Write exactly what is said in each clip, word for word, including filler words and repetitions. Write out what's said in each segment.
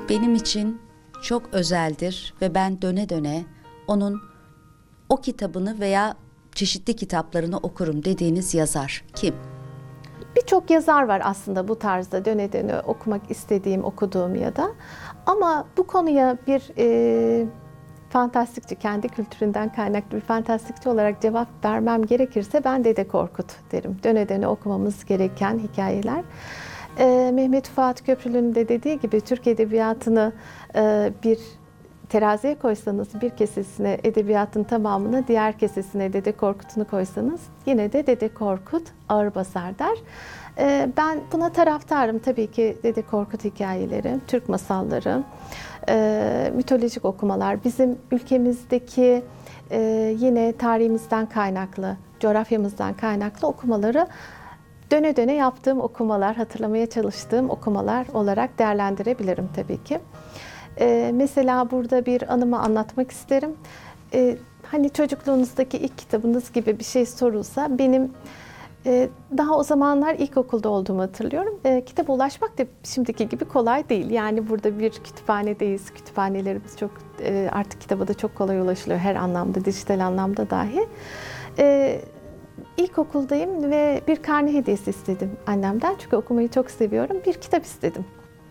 benim için çok özeldir ve ben döne döne onun o kitabını veya çeşitli kitaplarını okurum dediğiniz yazar kim? Birçok yazar var aslında bu tarzda döne döne okumak istediğim, okuduğum ya da. Ama bu konuya bir e, fantastikçi, kendi kültüründen kaynaklı bir fantastikçi olarak cevap vermem gerekirse ben Dede Korkut derim. Döne döne okumamız gereken hikayeler. E, Mehmet Fuat Köprülü'nün de dediği gibi Türk Edebiyatı'nı e, bir teraziye koysanız bir kesesine edebiyatın tamamını, diğer kesesine Dede Korkut'unu koysanız yine de Dede Korkut ağır basar der. Ee, ben buna taraftarım tabii ki. Dede Korkut hikayeleri, Türk masalları, e, mitolojik okumalar, bizim ülkemizdeki e, yine tarihimizden kaynaklı, coğrafyamızdan kaynaklı okumaları döne döne yaptığım okumalar, hatırlamaya çalıştığım okumalar olarak değerlendirebilirim tabii ki. Ee, mesela burada bir anımı anlatmak isterim. Ee, hani çocukluğunuzdaki ilk kitabınız gibi bir şey sorulsa, benim e, daha o zamanlar ilkokulda olduğumu hatırlıyorum. E, kitaba ulaşmak da şimdiki gibi kolay değil. Yani burada bir kütüphanedeyiz. Kütüphanelerimiz çok e, artık kitaba da çok kolay ulaşılıyor her anlamda, dijital anlamda dahi. E, ilkokuldayım ve bir karne hediyesi istedim annemden. Çünkü okumayı çok seviyorum. Bir kitap istedim.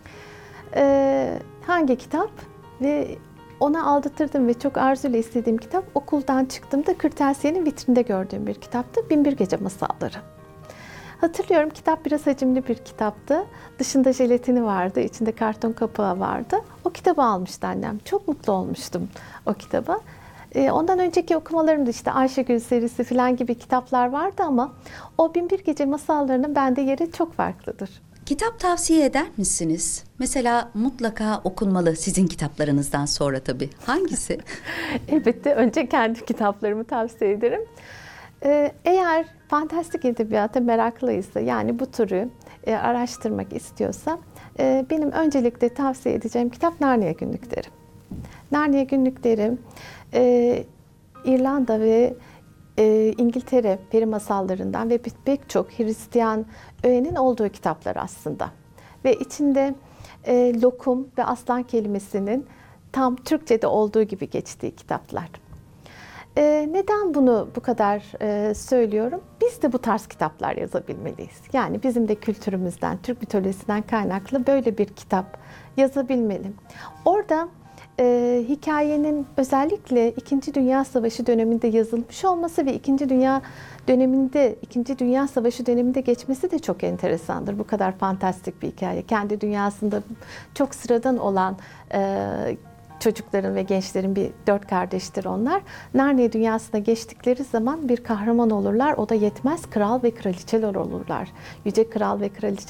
Ee, hangi kitap? Ve ona aldatırdım ve çok arzuyla istediğim kitap, okuldan çıktığımda kırtasiyenin vitrinde gördüğüm bir kitaptı. Binbir Gece Masalları. Hatırlıyorum, kitap biraz hacimli bir kitaptı. Dışında jelatini vardı, içinde karton kapağı vardı. O kitabı almıştı annem. Çok mutlu olmuştum o kitaba. Ee, ondan önceki okumalarımda işte Ayşegül serisi falan gibi kitaplar vardı ama o Binbir Gece Masalları'nın bende yeri çok farklıdır. Kitap tavsiye eder misiniz? Mesela mutlaka okunmalı sizin kitaplarınızdan sonra tabii. Hangisi? Elbette önce kendi kitaplarımı tavsiye ederim. Ee, eğer fantastik edebiyata meraklıysa, yani bu türü e, araştırmak istiyorsa, e, benim öncelikle tavsiye edeceğim kitap Narnia Günlükleri. Narnia Günlükleri, e, İrlanda ve e, İngiltere peri masallarından ve pek çok Hristiyan öğenin olduğu kitaplar aslında. Ve içinde e, lokum ve aslan kelimesinin tam Türkçe'de olduğu gibi geçtiği kitaplar. E, neden bunu bu kadar e, söylüyorum? Biz de bu tarz kitaplar yazabilmeliyiz. Yani bizim de kültürümüzden, Türk mitolojisinden kaynaklı böyle bir kitap yazabilmeli. Orada e, hikayenin özellikle İkinci Dünya Savaşı döneminde yazılmış olması ve İkinci Dünya döneminde, İkinci Dünya Savaşı döneminde geçmesi de çok enteresandır. Bu kadar fantastik bir hikaye. Kendi dünyasında çok sıradan olan e, çocukların ve gençlerin, bir dört kardeştir onlar. Narnia dünyasına geçtikleri zaman bir kahraman olurlar. O da yetmez, kral ve kraliçeler olurlar. Yüce kral ve kraliçe